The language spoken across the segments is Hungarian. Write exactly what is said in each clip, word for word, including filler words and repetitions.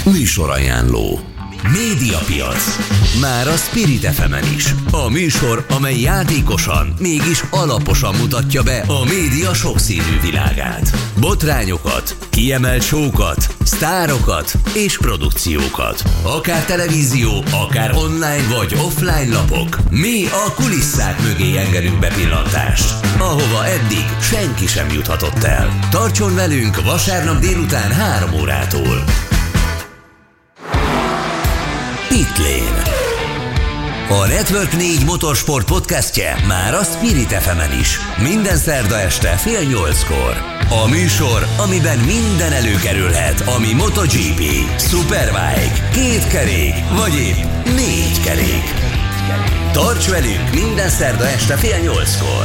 Műsorajánló. Médiapiac. Már a Spirit ef emen is. A műsor, amely játékosan, mégis alaposan mutatja be a média sokszínű világát. Botrányokat, kiemelt show-kat, sztárokat és produkciókat. Akár televízió, akár online vagy offline lapok. Mi a kulisszák mögé engedünk bepillantást, ahova eddig senki sem juthatott el. Tartson velünk vasárnap délután három órától. Pitlane. A Network négy motorsport podcastje már a Spirit ef emen is. Minden szerda este fél nyolckor. A műsor, amiben minden előkerülhet, ami MotoGP, Superbike, két kerék, vagy épp négy kerék. Tarts velünk minden szerda este fél nyolckor.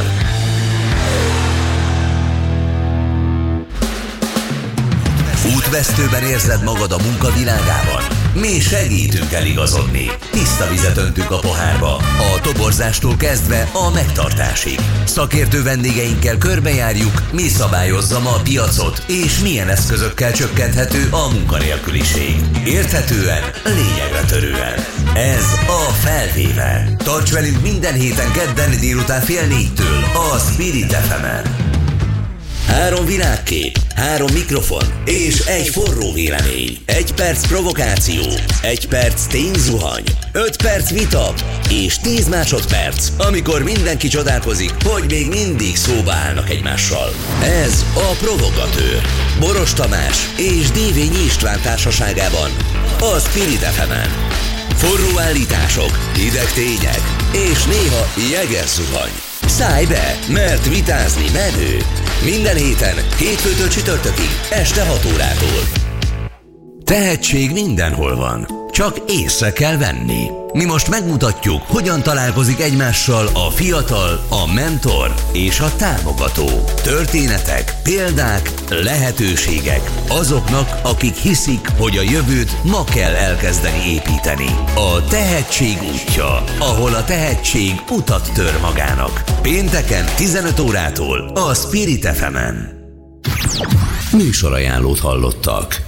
Útvesztőben érzed magad a munkavilágában? Mi segítünk eligazodni. Tiszta vizet öntünk a pohárba, a toborzástól kezdve a megtartásig. Szakértő vendégeinkkel körbejárjuk, mi szabályozza ma a piacot, és milyen eszközökkel csökkenthető a munkanélküliség. Érthetően, lényegre törően. Ez a Felvéve. Tarts velünk minden héten kedden délután fél négytől a Spirit ef emen. Három világkép, három mikrofon és egy forró vélemény. Egy perc provokáció, egy perc tényzuhany, öt perc vita és tíz másodperc, amikor mindenki csodálkozik, hogy még mindig szóba állnak egymással. Ez a Provokatőr. Boros Tamás és Dévényi István társaságában a Spirit ef emen. Forró állítások, hideg tények és néha jeges zuhany. Szállj be, mert vitázni menő. Minden héten, hétfőtől csütörtökig, este hat órától. Tehetség mindenhol van, csak észre kell venni. Mi most megmutatjuk, hogyan találkozik egymással a fiatal, a mentor és a támogató. Történetek, példák, lehetőségek azoknak, akik hiszik, hogy a jövőt ma kell elkezdeni építeni. A tehetség útja, ahol a tehetség utat tör magának. Pénteken tizenöt órától a Spirit ef emen. Műsorajánlót hallottak.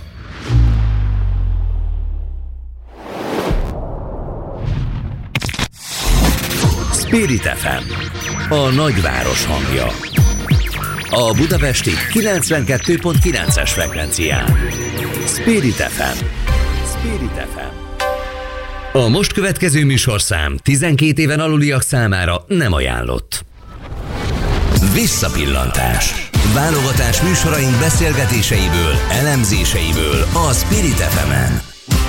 Spirit ef em, a nagyváros hangja. A budapesti kilencvenkettő pont kilences frekvencián. Spirit ef em. Spirit ef em. A most következő műsorszám tizenkét éven aluliak számára nem ajánlott. Visszapillantás. Válogatás műsoraink beszélgetéseiből, elemzéseiből a Spirit ef emen.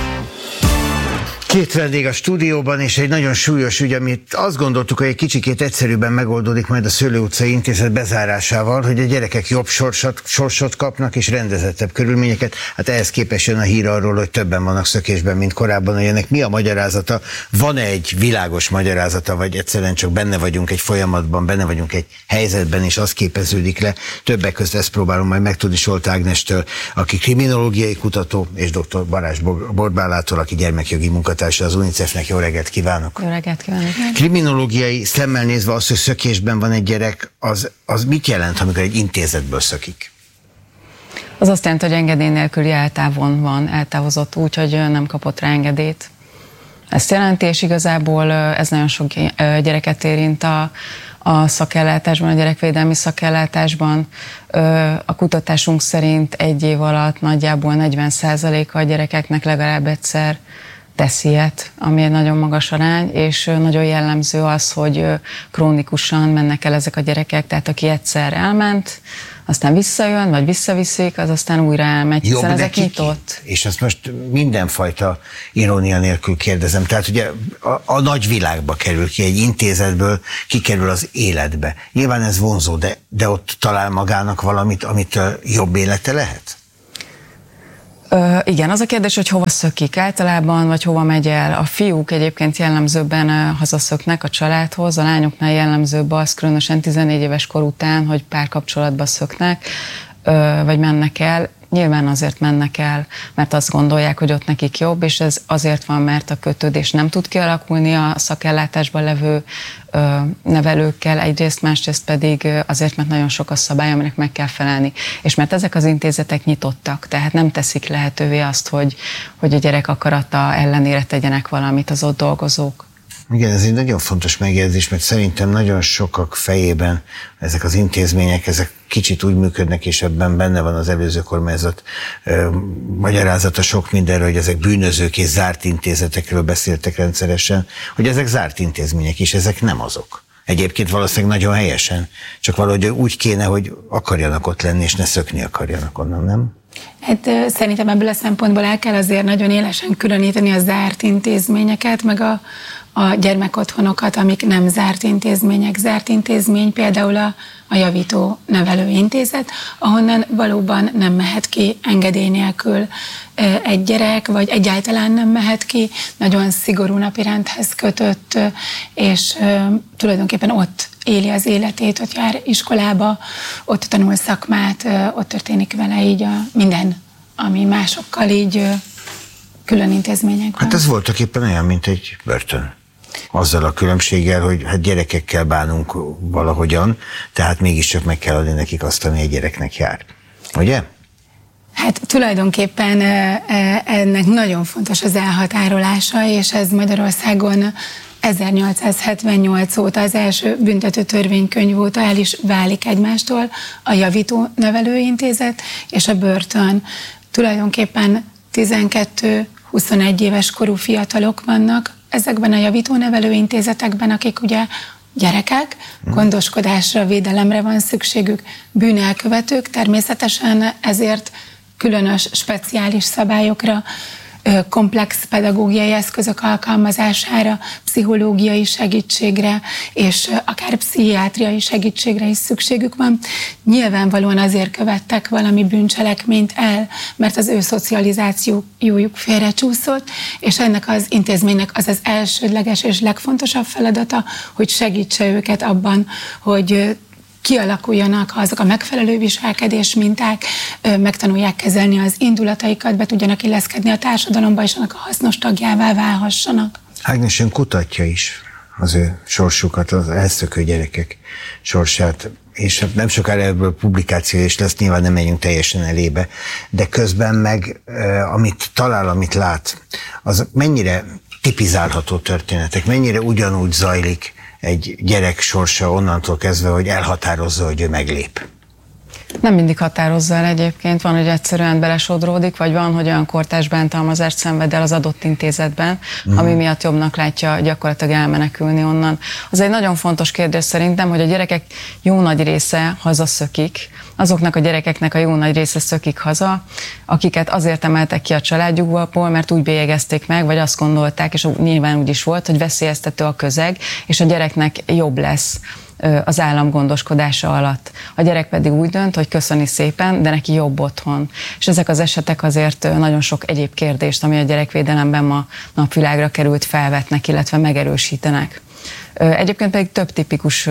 Két vendég a stúdióban, és egy nagyon súlyos ügy, amit azt gondoltuk, hogy egy kicsikét egyszerűbben megoldódik majd a Szőlő utcai intézet bezárásával, hogy a gyerekek jobb sorsot, sorsot kapnak és rendezettebb körülményeket. Hát ehhez képest jön a hír arról, hogy többen vannak szökésben, mint korábban, hogy ennek mi a magyarázata? Van-e egy világos magyarázata, vagy egyszerűen csak benne vagyunk egy folyamatban, benne vagyunk egy helyzetben, és az képeződik le? Többek között ezt próbálom majd megtudni Solt Ágnestől, aki kriminológiai kutató, és dr. Balázs Borbálától, aki gyermekjogi munkatárs az UNICEF-nek. Jó reggelt kívánok! Jó reggelt kívánok! Kriminológiai szemmel nézve az, hogy szökésben van egy gyerek, az, az mit jelent, amikor egy intézetből szökik? Az azt jelenti, hogy engedély nélküli eltávon van, eltávozott úgy, hogy nem kapott rá engedélyt. Ezt jelenti, és igazából ez nagyon sok gyereket érint a, a szakellátásban, a gyerekvédelmi szakellátásban. A kutatásunk szerint egy év alatt nagyjából negyven százaléka a gyerekeknek legalább egyszer tesz ilyet, ami egy nagyon magas arány, és nagyon jellemző az, hogy krónikusan mennek el ezek a gyerekek, tehát aki egyszer elment, aztán visszajön, vagy visszaviszik, az aztán újra elmegy, hiszen jobb ezek nyitott. És ezt most mindenfajta irónia nélkül kérdezem. Tehát ugye a, a nagy világba kerül ki, egy intézetből kikerül az életbe. Nyilván ez vonzó, de, de ott talál magának valamit, amit jobb élete lehet? Ö, igen, az a kérdés, hogy hova szökik általában, vagy hova megy el. A fiúk egyébként jellemzőbben ö, hazaszöknek a családhoz, a lányoknál jellemzőbb az, különösen tizennégy éves kor után, hogy párkapcsolatba szöknek, ö, vagy mennek el. nyilván azért mennek el, mert azt gondolják, hogy ott nekik jobb, és ez azért van, mert a kötődés nem tud kialakulni a szakellátásban levő ö, nevelőkkel, egyrészt, másrészt pedig azért, mert nagyon sok a szabály, aminek meg kell felelni. És mert ezek az intézetek nyitottak, tehát nem teszik lehetővé azt, hogy, hogy a gyerek akarata ellenére tegyenek valamit az ott dolgozók. Igen, ez egy nagyon fontos megjegyzés, mert szerintem nagyon sokak fejében ezek az intézmények, ezek kicsit úgy működnek, és ebben benne van az előző kormányzat ö, magyarázata sok mindenről, hogy ezek bűnözők és zárt intézetekről beszéltek rendszeresen, hogy ezek zárt intézmények, és ezek nem azok. Egyébként valószínűleg nagyon helyesen, csak valahogy úgy kéne, hogy akarjanak ott lenni, és ne szökni akarjanak onnan, nem? Hát szerintem ebből a szempontból el kell azért nagyon élesen különíteni a zárt intézményeket, meg a, a gyermekotthonokat, amik nem zárt intézmények. Zárt intézmény például a, a javító nevelő intézet, ahonnan valóban nem mehet ki engedély nélkül egy gyerek, vagy egyáltalán nem mehet ki, nagyon szigorú napirendhez kötött, és tulajdonképpen ott éli az életét, ott jár iskolába, ott tanul szakmát, ott történik vele így a minden, ami másokkal így külön intézményekben. Hát ez voltak éppen olyan, mint egy börtön. Azzal a különbséggel, hogy hát gyerekekkel bánunk valahogyan, tehát mégiscsak meg kell adni nekik azt, ami egy gyereknek jár. Ugye? Hát tulajdonképpen ennek nagyon fontos az elhatárolása, és ez Magyarországon ezernyolcszázhetvennyolc óta, az első büntető törvénykönyv óta el is válik egymástól a javító nevelőintézet és a börtön. Tulajdonképpen tizenkettő-huszonegy éves korú fiatalok vannak ezekben a javító nevelőintézetekben, akik ugye gyerekek, gondoskodásra, védelemre van szükségük, bűnelkövetők, természetesen ezért különös, speciális szabályokra, komplex pedagógiai eszközök alkalmazására, pszichológiai segítségre, és akár pszichiátriai segítségre is szükségük van. Nyilvánvalóan azért követtek valami bűncselekményt el, mert az ő szocializációjuk félrecsúszott, és ennek az intézménynek az az elsődleges és legfontosabb feladata, hogy segítse őket abban, hogy kialakuljanak azok a megfelelő viselkedés minták, megtanulják kezelni az indulataikat, be tudjanak illeszkedni a társadalomba, és annak a hasznos tagjává válhassanak. Ágnes ön kutatja is az ő sorsukat, az elszökő gyerekek sorsát, és nem sokára ebből publikáció is lesz, nyilván nem megyünk teljesen elébe, de közben meg, amit talál, amit lát, az mennyire tipizálható történetek, mennyire ugyanúgy zajlik egy gyerek sorsa onnantól kezdve, hogy elhatározza, hogy ő meglép. Nem mindig határozza el egyébként, van, hogy egyszerűen belesodródik, vagy van, hogy olyan kortárs bántalmazást szenved el az adott intézetben, mm. ami miatt jobbnak látja gyakorlatilag elmenekülni onnan. Az egy nagyon fontos kérdés szerintem, hogy a gyerekek jó nagy része hazaszökik, azoknak a gyerekeknek a jó nagy része szökik haza, akiket azért emeltek ki a családjukból, mert úgy bélyegezték meg, vagy azt gondolták, és nyilván úgy is volt, hogy veszélyeztető a közeg, és a gyereknek jobb lesz az állam gondoskodása alatt. A gyerek pedig úgy dönt, hogy köszöni szépen, de neki jobb otthon. És ezek az esetek azért nagyon sok egyéb kérdést, ami a gyerekvédelemben ma napvilágra került, felvetnek, illetve megerősítenek. Egyébként pedig több tipikus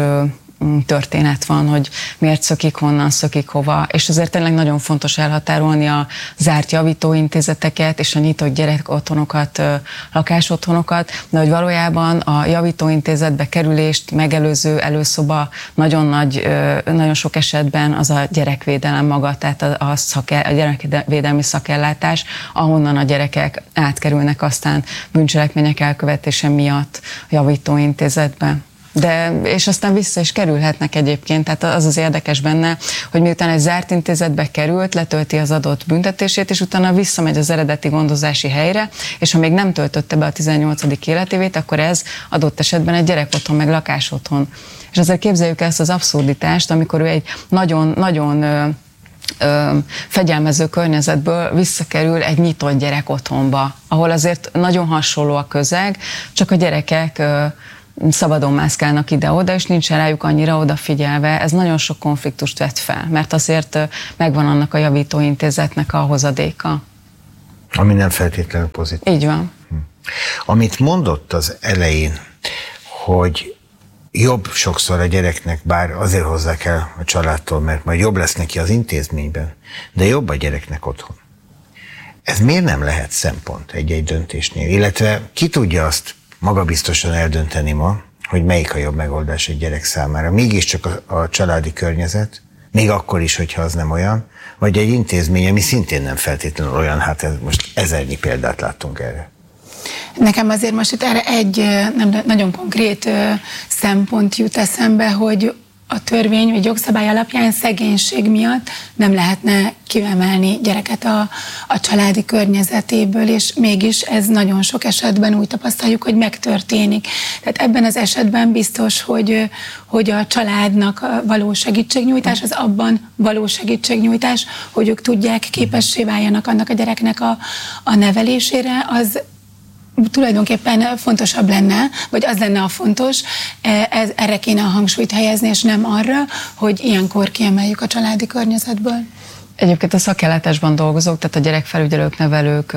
történet van, hogy miért szökik, honnan szökik, hova, és azért tényleg nagyon fontos elhatárolni a zárt javítóintézeteket és a nyitott gyerekotthonokat, lakásotthonokat, de hogy valójában a javítóintézetbe kerülést megelőző előszoba nagyon nagy, nagyon sok esetben az a gyerekvédelem maga, tehát a, szakel, a gyerekvédelmi szakellátás, ahonnan a gyerekek átkerülnek aztán bűncselekmények elkövetése miatt a javítóintézetbe. De, és aztán vissza is kerülhetnek egyébként, tehát az az érdekes benne, hogy miután egy zárt intézetbe került, letölti az adott büntetését, és utána visszamegy az eredeti gondozási helyre, és ha még nem töltötte be a tizennyolcadik életévét, akkor ez adott esetben egy gyerekotthon, meg lakásotthon. És azért képzeljük ezt az abszurditást, amikor ő egy nagyon-nagyon Ö, fegyelmező környezetből visszakerül egy nyitott gyerekotthonba, ahol azért nagyon hasonló a közeg, csak a gyerekek ö, szabadon mászkálnak ide-oda, és nincsen rájuk annyira odafigyelve. Ez nagyon sok konfliktust vet fel, mert azért megvan annak a javítóintézetnek a hozadéka. Ami nem feltétlenül pozitív. Így van. Hm. Amit mondott az elején, hogy jobb sokszor a gyereknek, bár azért hozzá kell a családtól, mert majd jobb lesz neki az intézményben, de jobb a gyereknek otthon. Ez miért nem lehet szempont egy-egy döntésnél? Illetve ki tudja azt magabiztosan eldönteni ma, hogy melyik a jobb megoldás egy gyerek számára? Mégiscsak a, a családi környezet, még akkor is, hogyha az nem olyan, vagy egy intézmény, ami szintén nem feltétlenül olyan, hát ez most ezernyi példát láttunk erre. Nekem azért most itt erre egy nem, nagyon konkrét szempont jut eszembe, hogy a törvény vagy jogszabály alapján szegénység miatt nem lehetne kiemelni gyereket a, a családi környezetéből, és mégis ez nagyon sok esetben úgy tapasztaljuk, hogy megtörténik. Tehát ebben az esetben biztos, hogy, hogy a családnak való segítségnyújtás, az abban való segítségnyújtás, hogy ők tudják, képessé váljanak annak a gyereknek a, a nevelésére, az tulajdonképpen fontosabb lenne, vagy az lenne a fontos, ez, erre kéne a hangsúlyt helyezni, és nem arra, hogy ilyenkor kiemeljük a családi környezetből. Egyébként a szakellátásban dolgozók, tehát a gyerekfelügyelők, nevelők,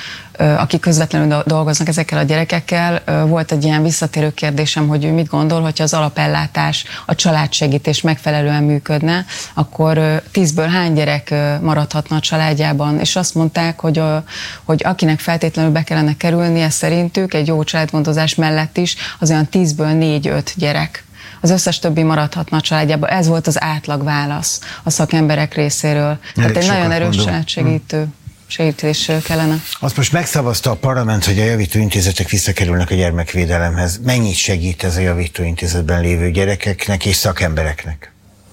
akik közvetlenül dolgoznak ezekkel a gyerekekkel, volt egy ilyen visszatérő kérdésem, hogy ő mit gondol, hogyha az alapellátás, a családsegítés megfelelően működne, akkor tízből hány gyerek maradhatna a családjában, és azt mondták, hogy, a, hogy akinek feltétlenül be kellene kerülnie szerintük egy jó családgondozás mellett is, az olyan tízből négy-öt gyerek. Az összes többi maradhatna a családjába. Ez volt az átlag válasz a szakemberek részéről. Tehát egy nagyon erős családsegítő segítés kellene. Azt most megszavazta a parlament, hogy a javítóintézetek visszakerülnek a gyermekvédelemhez. Mennyit segít ez a javítóintézetben lévő gyerekeknek és szakembereknek?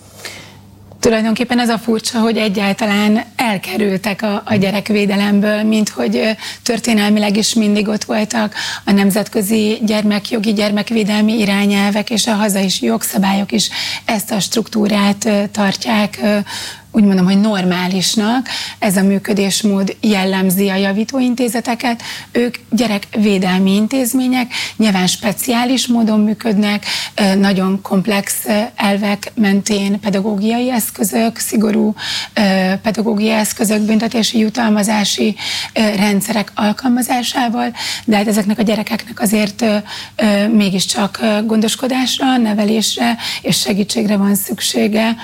Tulajdonképpen ez a furcsa, hogy egyáltalán elkerültek a, a gyerekvédelemből, mint hogy történelmileg is mindig ott voltak a nemzetközi gyermekjogi, gyermekvédelmi irányelvek, és a hazai jogszabályok is ezt a struktúrát tartják, úgy mondom, hogy normálisnak. Ez a működésmód jellemzi a javítóintézeteket. Ők gyerekvédelmi intézmények, nyilván speciális módon működnek, nagyon komplex elvek mentén pedagógiai eszközök, szigorú pedagógiai eszközök, büntetési jutalmazási rendszerek alkalmazásával, de hát ezeknek a gyerekeknek azért mégiscsak gondoskodásra, nevelésre és segítségre van szüksége,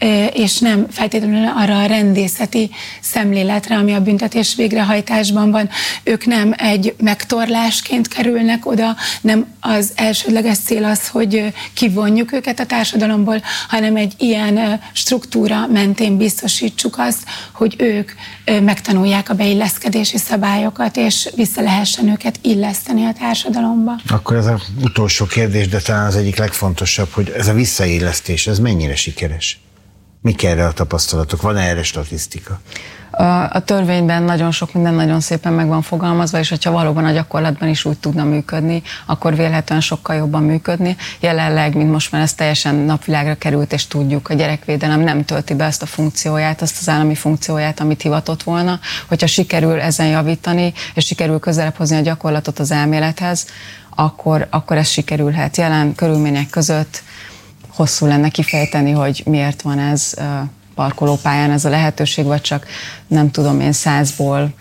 és nem feltétlenül arra a rendészeti szemléletre, ami a büntetés végrehajtásban van. Ők nem egy megtorlásként kerülnek oda, nem az elsődleges cél az, hogy kivonjuk őket a társadalomból, hanem egy ilyen struktúra mentén biztosítsuk azt, hogy ők megtanulják a beilleszkedési szabályokat, és vissza lehessen őket illeszteni a társadalomba. Akkor ez az utolsó kérdés, de talán az egyik legfontosabb, hogy ez a visszaillesztés, ez mennyire sikeres? Mik erre a tapasztalatok? Van-e erre statisztika? A, a törvényben nagyon sok minden nagyon szépen meg van fogalmazva, és hogyha valóban a gyakorlatban is úgy tudna működni, akkor vélhetően sokkal jobban működni. Jelenleg, mint most már ez teljesen napvilágra került, és tudjuk, a gyerekvédelem nem tölti be ezt a funkcióját, azt az állami funkcióját, amit hivatott volna. Hogyha sikerül ezen javítani, és sikerül közelebb hozni a gyakorlatot az elmélethez, akkor, akkor ez sikerülhet. Jelen körülmények között hosszú lenne kifejteni, hogy miért van ez parkolópályán ez a lehetőség, vagy csak nem tudom én százból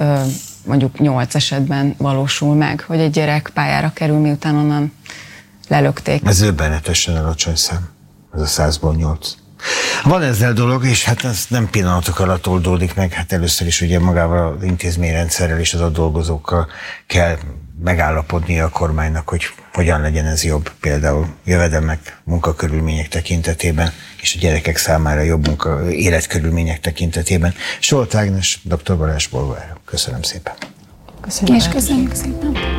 mondjuk nyolc esetben valósul meg, hogy egy gyerek pályára kerül, miután onnan lelökték. Ez döbbenetesen alacsony szám, ez a százból nyolc. Van ezzel dolog, és hát ez nem pillanatok alatt oldódik meg, hát először is ugye magával az intézményrendszerrel és az ott dolgozókkal kell megállapodnia a kormánynak, hogy hogyan legyen ez jobb, például jövedelmek, munkakörülmények tekintetében, és a gyerekek számára jobb munka, életkörülmények tekintetében. Solt Ágnes, doktor Balázs Bolgár. Köszönöm szépen. Köszönöm. És köszönjük szépen.